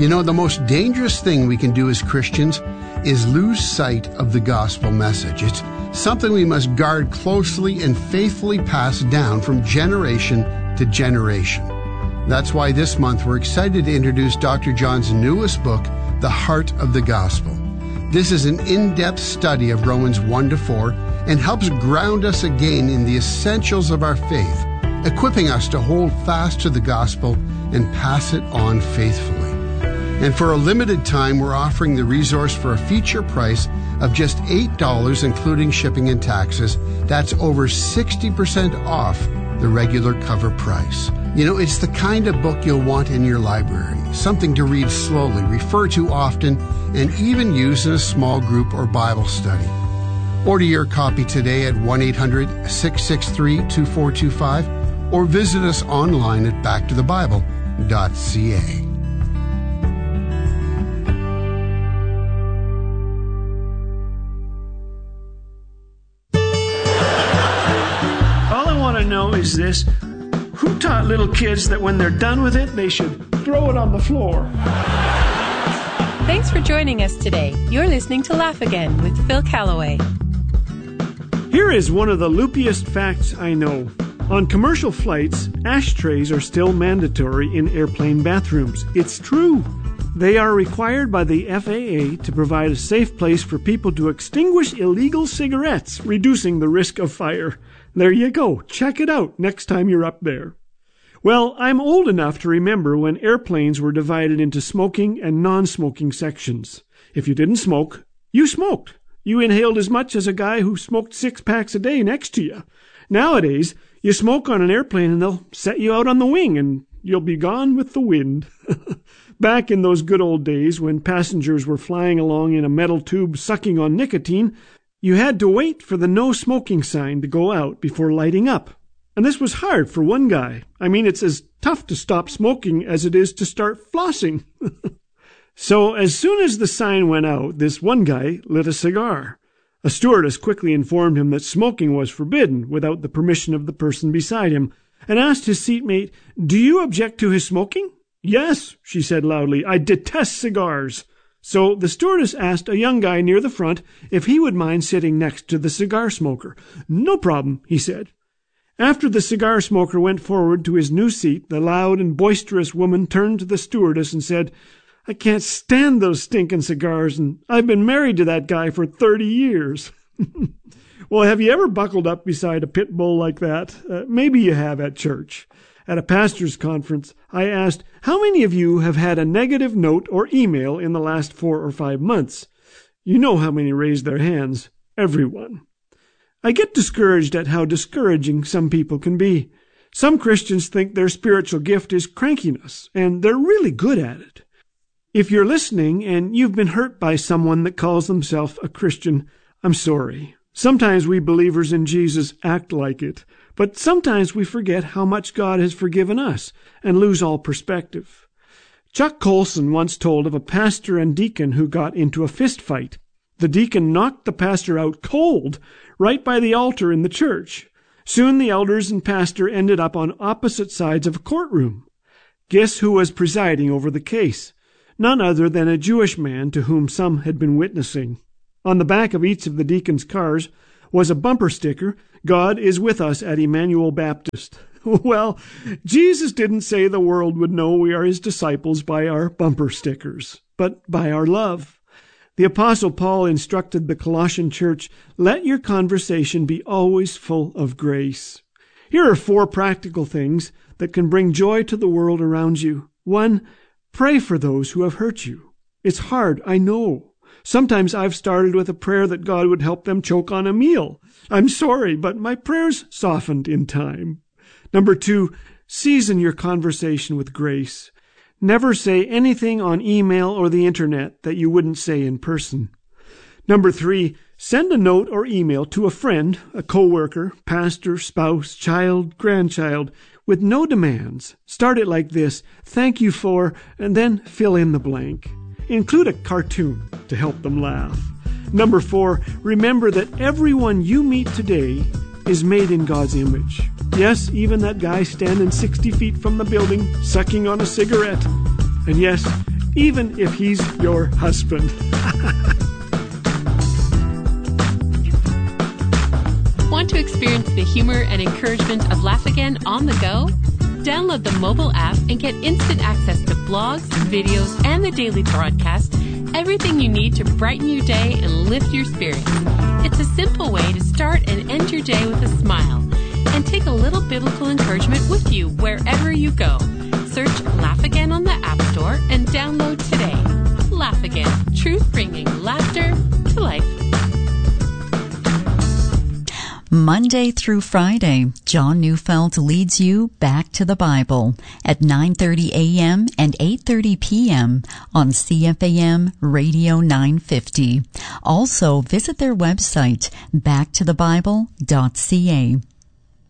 You know, the most dangerous thing we can do as Christians is lose sight of the gospel message. It's something we must guard closely and faithfully pass down from generation to generation. That's why this month we're excited to introduce Dr. John's newest book, The Heart of the Gospel. This is an in-depth study of Romans 1-4 and helps ground us again in the essentials of our faith, equipping us to hold fast to the gospel and pass it on faithfully. And for a limited time, we're offering the resource for a feature price of just $8, including shipping and taxes. That's over 60% off the regular cover price. You know, it's the kind of book you'll want in your library, something to read slowly, refer to often, and even use in a small group or Bible study. Order your copy today at 1-800-663-2425 or visit us online at backtothebible.ca. Know is this: who taught little kids that when they're done with it, they should throw it on the floor? Thanks for joining us today. You're listening to Laugh Again with Phil Callaway. Here is one of the loopiest facts I know. On commercial flights, ashtrays are still mandatory in airplane bathrooms. It's true. They are required by the FAA to provide a safe place for people to extinguish illegal cigarettes, reducing the risk of fire. There you go. Check it out next time you're up there. Well, I'm old enough to remember when airplanes were divided into smoking and non-smoking sections. If you didn't smoke, you smoked. You inhaled as much as a guy who smoked 6 packs a day next to you. Nowadays, you smoke on an airplane and they'll set you out on the wing and you'll be gone with the wind. Back in those good old days when passengers were flying along in a metal tube sucking on nicotine, you had to wait for the no smoking sign to go out before lighting up. And this was hard for one guy. I mean, it's as tough to stop smoking as it is to start flossing. So as soon as the sign went out, this one guy lit a cigar. A stewardess quickly informed him that smoking was forbidden without the permission of the person beside him, and asked his seatmate, "Do you object to his smoking?" "Yes," she said loudly, "I detest cigars." So the stewardess asked a young guy near the front if he would mind sitting next to the cigar smoker. "No problem," he said. After the cigar smoker went forward to his new seat, the loud and boisterous woman turned to the stewardess and said, "I can't stand those stinking cigars, and I've been married to that guy for 30 years. Well, have you ever buckled up beside a pit bull like that? Maybe you have at church. At a pastor's conference, I asked, how many of you have had a negative note or email in the last 4 or 5 months? You know how many raised their hands. Everyone. I get discouraged at how discouraging some people can be. Some Christians think their spiritual gift is crankiness, and they're really good at it. If you're listening and you've been hurt by someone that calls themselves a Christian, I'm sorry. Sometimes we believers in Jesus act like it, but sometimes we forget how much God has forgiven us and lose all perspective. Chuck Colson once told of a pastor and deacon who got into a fist fight. The deacon knocked the pastor out cold right by the altar in the church. Soon the elders and pastor ended up on opposite sides of a courtroom. Guess who was presiding over the case? None other than a Jewish man to whom some had been witnessing. On the back of each of the deacon's cars was a bumper sticker, "God is with us at Emmanuel Baptist." Well, Jesus didn't say the world would know we are his disciples by our bumper stickers, but by our love. The Apostle Paul instructed the Colossian church, "Let your conversation be always full of grace." Here are 4 practical things that can bring joy to the world around you. 1, pray for those who have hurt you. It's hard, I know. Sometimes I've started with a prayer that God would help them choke on a meal. I'm sorry, but my prayers softened in time. Number 2, season your conversation with grace. Never say anything on email or the internet that you wouldn't say in person. Number 3, send a note or email to a friend, a coworker, pastor, spouse, child, grandchild, with no demands. Start it like this: "Thank you for," and then fill in the blank. Include a cartoon to help them laugh. Number 4, remember that everyone you meet today is made in God's image. Yes, even that guy standing 60 feet from the building, sucking on a cigarette. And yes, even if he's your husband. Want to experience the humor and encouragement of Laugh Again on the go? Download the mobile app and get instant access to blogs, videos, and the daily broadcast, everything you need to brighten your day and lift your spirits. It's a simple way to start and end your day with a smile, and take a little biblical encouragement with you wherever you go. Search Laugh Again on the App Store and download today. Laugh Again, truth bringing laughter to life. Monday through Friday, John Neufeld leads you back to the Bible at 9:30 a.m. and 8:30 p.m. on CFAM Radio 950. Also, visit their website, backtothebible.ca.